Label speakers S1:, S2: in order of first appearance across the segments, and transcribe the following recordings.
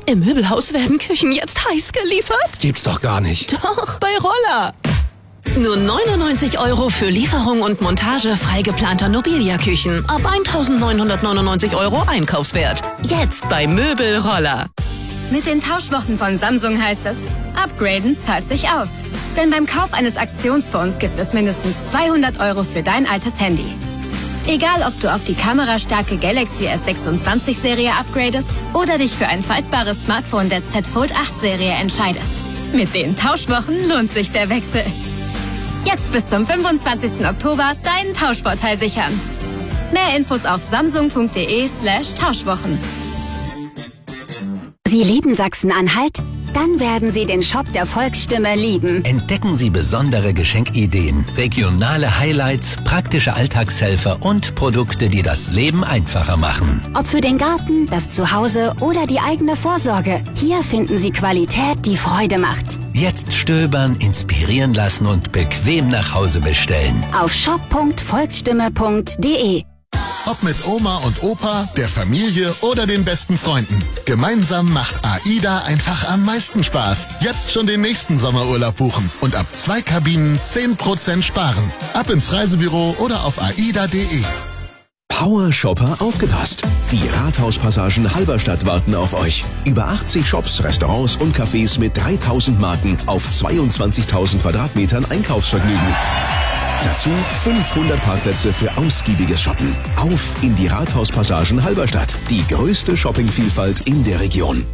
S1: Im Möbelhaus werden Küchen jetzt heiß geliefert.
S2: Gibt's doch gar nicht.
S1: Doch, bei Roller. Nur 99 € für Lieferung und Montage frei geplanter Nobilia-Küchen. Ab 1.999 € Einkaufswert. Jetzt bei Möbelroller.
S3: Mit den Tauschwochen von Samsung heißt es, upgraden zahlt sich aus. Denn beim Kauf eines Aktionsfonds gibt es mindestens 200 € für dein altes Handy. Egal, ob du auf die kamerastarke Galaxy S26-Serie upgradest oder dich für ein faltbares Smartphone der Z Fold 8-Serie entscheidest. Mit den Tauschwochen lohnt sich der Wechsel. Jetzt bis zum 25. Oktober deinen Tauschvorteil sichern. Mehr Infos auf samsung.de/Tauschwochen.
S4: Sie lieben Sachsen-Anhalt? Dann werden Sie den Shop der Volksstimme lieben.
S5: Entdecken Sie besondere Geschenkideen, regionale Highlights, praktische Alltagshelfer und Produkte, die das Leben einfacher machen.
S4: Ob für den Garten, das Zuhause oder die eigene Vorsorge. Hier finden Sie Qualität, die Freude macht.
S5: Jetzt stöbern, inspirieren lassen und bequem nach Hause bestellen.
S4: Auf shop.volksstimme.de.
S6: Ob mit Oma und Opa, der Familie oder den besten Freunden. Gemeinsam macht AIDA einfach am meisten Spaß. Jetzt schon den nächsten Sommerurlaub buchen und ab 2 Kabinen 10% sparen. Ab ins Reisebüro oder auf aida.de.
S7: Power Shopper aufgepasst! Die Rathauspassagen Halberstadt warten auf euch. Über 80 Shops, Restaurants und Cafés mit 3000 Marken auf 22.000 Quadratmetern Einkaufsvergnügen. Dazu 500 Parkplätze für ausgiebiges Shoppen. Auf in die Rathauspassagen Halberstadt. Die größte Shoppingvielfalt in der Region.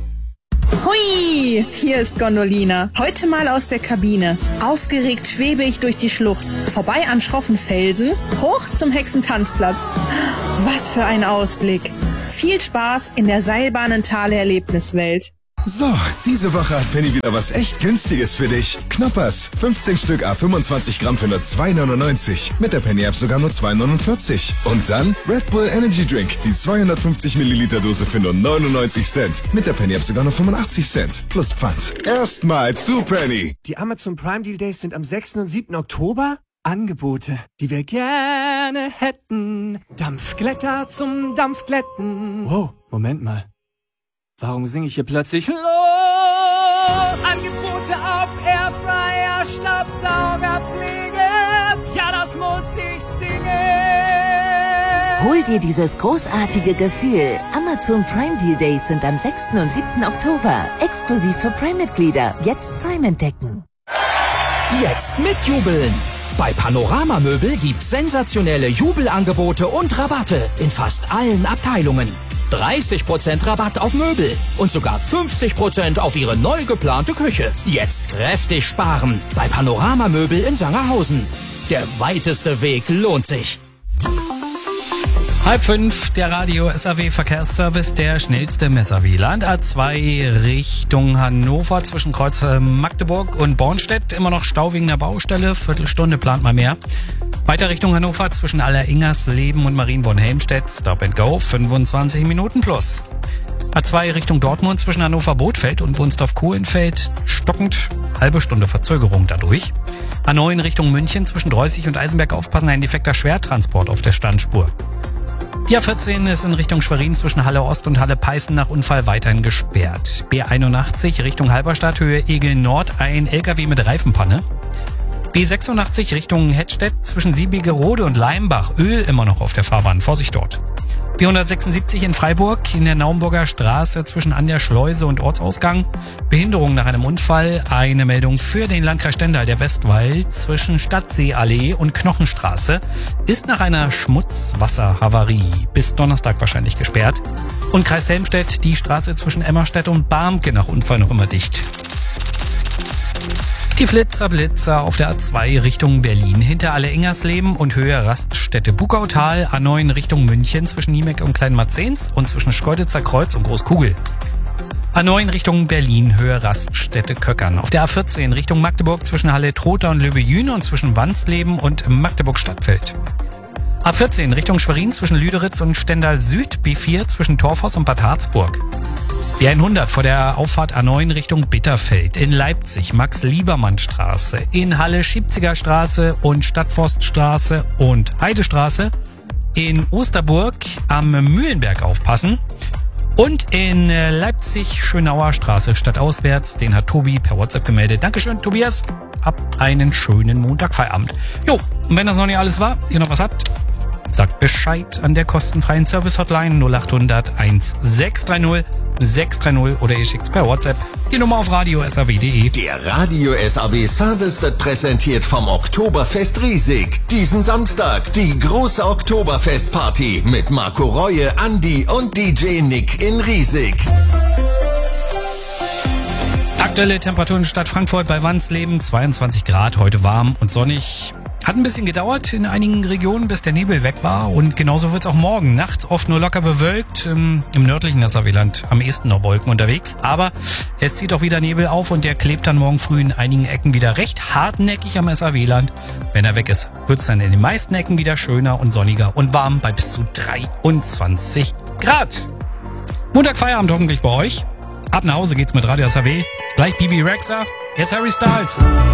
S8: Hui, hier ist Gondolina. Heute mal aus der Kabine. Aufgeregt schwebe ich durch die Schlucht. Vorbei an schroffen Felsen, hoch zum Hexentanzplatz. Was für ein Ausblick. Viel Spaß in der Seilbahnentale-Erlebniswelt.
S9: So, diese Woche hat Penny wieder was echt Günstiges für dich. Knoppers, 15 Stück à 25 Gramm für nur 2,99. Mit der Penny-App sogar nur 2,49. Und dann Red Bull Energy Drink, die 250 Milliliter Dose für nur 99 Cent. Mit der Penny-App sogar nur 85 Cent. Plus Pfand. Erstmal zu Penny.
S2: Die Amazon Prime Deal Days sind am 6. und 7. Oktober. Angebote, die wir gerne hätten. Dampfglätter zum Dampfglätten. Wow, Moment mal. Warum singe ich hier plötzlich los? Angebote auf Airfryer, Staubsaugerpflege. Ja, das muss ich singen.
S10: Hol dir dieses großartige Gefühl. Amazon Prime Deal Days sind am 6. und 7. Oktober. Exklusiv für Prime-Mitglieder. Jetzt Prime entdecken.
S11: Jetzt mitjubeln. Bei Panorama Möbel gibt's sensationelle Jubelangebote und Rabatte in fast allen Abteilungen. 30% Rabatt auf Möbel und sogar 50% auf Ihre neu geplante Küche. Jetzt kräftig sparen bei Panorama Möbel in Sangerhausen. Der weiteste Weg lohnt sich.
S12: 4:30, der Radio SAW Verkehrsservice, der schnellste Messer-Wieland. A2 Richtung Hannover zwischen Kreuz Magdeburg und Bornstedt. Immer noch Stau wegen der Baustelle. Viertelstunde plant mal mehr. Weiter Richtung Hannover zwischen Alleringersleben und Marienborn-Helmstedt. Stop and Go, 25 Minuten plus. A2 Richtung Dortmund zwischen Hannover-Bothfeld und Wunsdorf-Kohlenfeld. Stockend, halbe Stunde Verzögerung dadurch. A9 Richtung München zwischen Dreußig und Eisenberg aufpassen, ein defekter Schwertransport auf der Standspur. Die A14 ist in Richtung Schwerin zwischen Halle Ost und Halle Peißen nach Unfall weiterhin gesperrt. B81 Richtung Halberstadt, Höhe Egel Nord, ein LKW mit Reifenpanne. B86 Richtung Hettstedt zwischen Siebigerode und Leimbach, Öl immer noch auf der Fahrbahn, Vorsicht dort. B176 in Freiburg, in der Naumburger Straße zwischen An der Schleuse und Ortsausgang. Behinderung nach einem Unfall, eine Meldung für den Landkreis Stendal, der Westwald zwischen Stadtseeallee und Knochenstraße ist nach einer Schmutzwasserhavarie bis Donnerstag wahrscheinlich gesperrt. Und Kreis Helmstedt, die Straße zwischen Emmerstedt und Barmke nach Unfall noch immer dicht. Die Blitzer auf der A2 Richtung Berlin hinter Alleringersleben und Höhe Raststätte Bukautal, A9 Richtung München zwischen Niemeck und Kleinmarzens und zwischen Schkeuditzer Kreuz und Großkugel. A9 Richtung Berlin, Höhe Raststätte Köckern. Auf der A14 Richtung Magdeburg zwischen Halle-Trotha und Löbejüne und zwischen Wandsleben und Magdeburg-Stadtfeld. A14 Richtung Schwerin zwischen Lüderitz und Stendal Süd, B4 zwischen Torfhaus und Bad Harzburg. B100 vor der Auffahrt A9 Richtung Bitterfeld, in Leipzig Max-Liebermann-Straße, in Halle Schiebziger Straße und Stadtforststraße und Heidestraße, in Osterburg am Mühlenberg aufpassen Und in Leipzig, Schönauer Straße stadtauswärts, den hat Tobi per WhatsApp gemeldet. Dankeschön, Tobias. Habt einen schönen Montagfeierabend. Jo, und wenn das noch nicht alles war, ihr noch was habt, sagt Bescheid an der kostenfreien Service-Hotline 0800 1630 630 oder ihr schickt's per WhatsApp. Die Nummer auf radio.saw.de.
S13: Der Radio SAW Service wird präsentiert vom Oktoberfest Riesig. Diesen Samstag die große Oktoberfestparty mit Marco Reue, Andi und DJ Nick in Riesig.
S12: Aktuelle Temperaturen Stadt Frankfurt bei Wandsleben 22 Grad, heute warm und sonnig. Hat ein bisschen gedauert in einigen Regionen, bis der Nebel weg war und genauso wird es auch morgen. Nachts oft nur locker bewölkt, im nördlichen SAW-Land am ehesten noch Wolken unterwegs. Aber es zieht auch wieder Nebel auf und der klebt dann morgen früh in einigen Ecken wieder recht hartnäckig am SAW-Land. Wenn er weg ist, wird es dann in den meisten Ecken wieder schöner und sonniger und warm bei bis zu 23 Grad. Montag Feierabend hoffentlich bei euch. Ab nach Hause geht's mit Radio SAW. Gleich Bibi Rexha, jetzt Harry Styles.